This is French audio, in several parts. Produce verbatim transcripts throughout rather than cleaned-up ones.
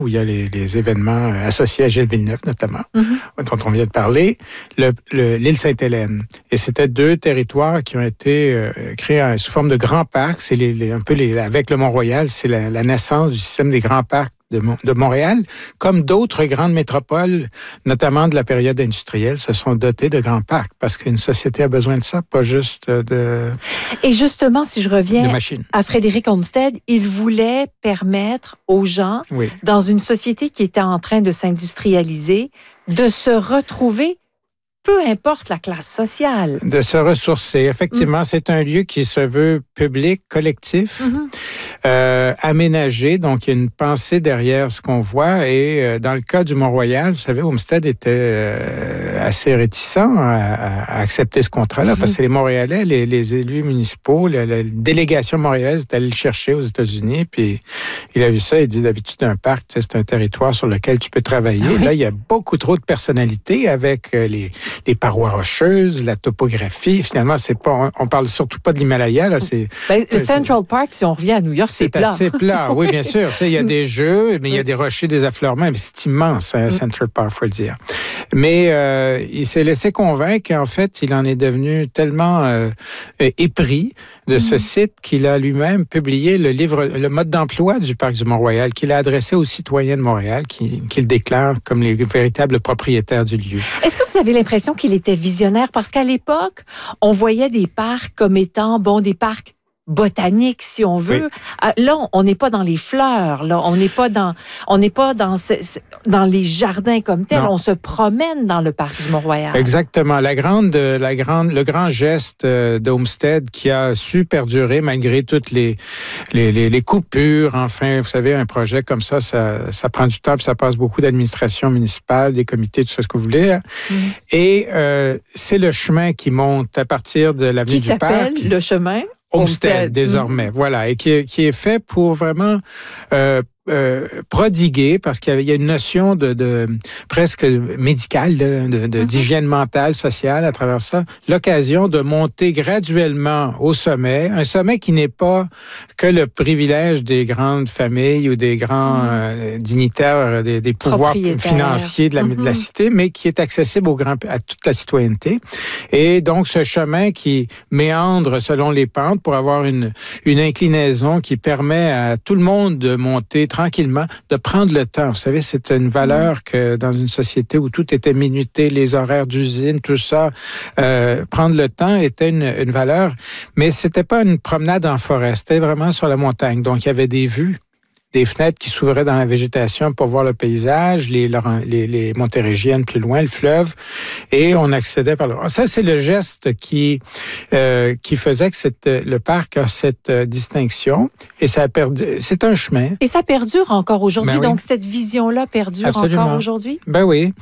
où il y a les, les événements associés à Gilles Villeneuve, notamment, mm-hmm. dont on vient de parler, le, le, l'île Sainte-Hélène. Et c'était deux territoires qui ont été euh, créés sous forme de grands parcs. C'est les, les, un peu les, avec le Mont-Royal, c'est la, la naissance du système des grands parcs de, de Montréal, comme d'autres grandes métropoles, notamment de la période industrielle, se sont dotées de grands parcs, parce qu'une société a besoin de ça, pas juste de... Et justement, si je reviens à Frédéric Olmsted, il voulait permettre aux gens, oui. dans une société qui était en train de s'industrialiser, de se retrouver, peu importe la classe sociale. De se ressourcer. Effectivement, mmh. c'est un lieu qui se veut public, collectif, mmh. euh, aménagé. Donc, il y a une pensée derrière ce qu'on voit. Et euh, dans le cas du Mont-Royal, vous savez, Olmsted était euh, assez réticent à, à accepter ce contrat-là, mmh. parce que les Montréalais, les, les élus municipaux, la, la délégation montréalaise est allée le chercher aux États-Unis, puis il a vu ça, il dit d'habitude, un parc, c'est un territoire sur lequel tu peux travailler. Ah oui? Là, il y a beaucoup trop de personnalités avec euh, les les parois rocheuses, la topographie. Finalement, c'est pas, on, on parle surtout pas de l'Himalaya, là, c'est... Ben, le Central Park, si on revient à New York, c'est, c'est plat. C'est assez plat, oui, bien sûr. Tu sais, il y a des jeux, mais il y a des rochers, des affleurements, mais c'est immense, hein, Central Park, faut le dire. Mais euh, il s'est laissé convaincre, en fait, il en est devenu tellement euh, épris de ce mm. site qu'il a lui-même publié le livre, le mode d'emploi du Parc du Mont-Royal, qu'il a adressé aux citoyens de Montréal, qui, qu'il déclare comme les véritables propriétaires du lieu. Est-ce que vous avez l'impression qu'il était visionnaire? Parce qu'à l'époque, on voyait des parcs comme étant, bon, des parcs botaniques, si on veut. Oui. Là, on n'est pas dans les fleurs, là, on n'est pas dans, on n'est pas dans, ce, dans les jardins comme tels. Non. On se promène dans le parc du Mont-Royal. Exactement. La grande, la grande, le grand geste d'Olmsted qui a su perdurer malgré toutes les, les, les, les coupures. Enfin, vous savez, un projet comme ça, ça, ça prend du temps, puis ça passe beaucoup d'administration municipale, des comités, tout ça, ce que vous voulez. Mm. Et euh, c'est le chemin qui monte à partir de l'avenue qui du Parc. Qui s'appelle le chemin? Olmsted, désormais, mmh. voilà, et qui, qui est fait pour vraiment euh, euh, prodiguer, parce qu'il y a une notion de, de presque médicale, de, de, de, mmh. d'hygiène mentale, sociale à travers ça, l'occasion de monter graduellement au sommet, un sommet qui n'est pas que le privilège des grandes familles ou des grands mmh. euh, dignitaires, des, des pouvoirs financiers de la, mmh. de la cité, mais qui est accessible au grand, à toute la citoyenneté. Et donc, ce chemin qui méandre selon les pentes pour avoir une, une inclinaison qui permet à tout le monde de monter tranquillement, de prendre le temps. Vous savez, c'est une valeur mmh. que dans une société où tout était minuté, les horaires d'usine, tout ça, euh, prendre le temps était une, une valeur, mais c'était pas une promenade en forêt, c'était vraiment sur la montagne. Donc, il y avait des vues, des fenêtres qui s'ouvraient dans la végétation pour voir le paysage, les, les, les Montérégiennes plus loin, le fleuve, et on accédait par là. Ça, c'est le geste qui euh, qui faisait que cette, le parc a cette euh, distinction, et ça a perdu. C'est un chemin. Et ça perdure encore aujourd'hui, ben oui. Donc cette vision-là perdure Absolument. Encore aujourd'hui? Ben oui.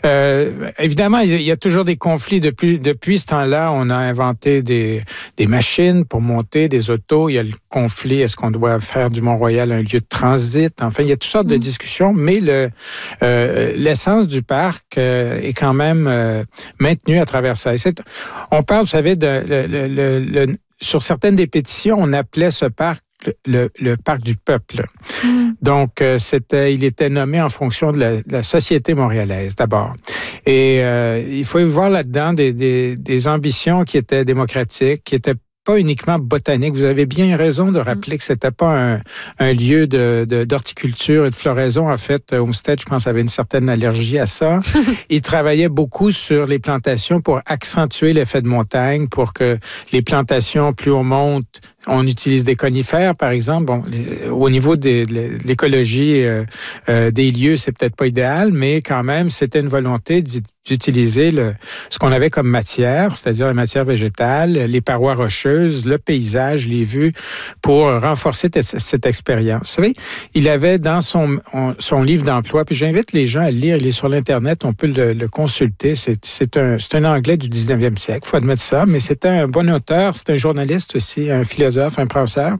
Euh, évidemment, il y a toujours des conflits. Depuis, depuis ce temps-là, on a inventé des, des machines pour monter, des autos. Il y a le conflit, est-ce qu'on doit faire du Mont-Royal un lieu de transit? Enfin, il y a toutes sortes mmh. de discussions, mais le, euh, l'essence du parc euh, est quand même euh, maintenue à travers ça. Et c'est, on parle, vous savez, de, le, le, le, le, sur certaines des pétitions, on appelait ce parc Le, le parc du peuple. Mmh. Donc, euh, c'était, il était nommé en fonction de la, de la société montréalaise, d'abord. Et euh, il faut y voir là-dedans des, des, des ambitions qui étaient démocratiques, qui étaient pas uniquement botanique. Vous avez bien raison de rappeler que c'était pas un, un lieu de, de, d'horticulture et de floraison. En fait, Olmsted, je pense, avait une certaine allergie à ça. Il travaillait beaucoup sur les plantations pour accentuer l'effet de montagne, pour que les plantations, plus on monte, on utilise des conifères, par exemple. Bon, les, au niveau des, de l'écologie euh, euh, des lieux, c'est peut-être pas idéal, mais quand même, c'était une volonté d'utiliser le, ce qu'on avait comme matière, c'est-à-dire la matière végétale, les parois rocheuses, le paysage, les vues, pour renforcer t- cette expérience. Vous savez, il avait dans son, on, son livre d'emploi, puis j'invite les gens à le lire, il est sur l'Internet, on peut le, le consulter, c'est, c'est, un, c'est un anglais du dix-neuvième siècle, il faut admettre ça, mais c'était un bon auteur, c'est un journaliste aussi, un philosophe, un penseur.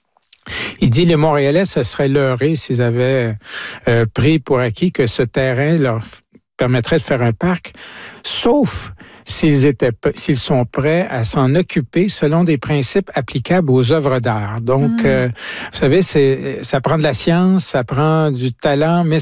Il dit les Montréalais se seraient leurrés s'ils avaient euh, pris pour acquis que ce terrain leur permettrait de faire un parc, sauf s'ils étaient, s'ils sont prêts à s'en occuper selon des principes applicables aux œuvres d'art. Donc, mmh. euh, vous savez, c'est, ça prend de la science, ça prend du talent, mais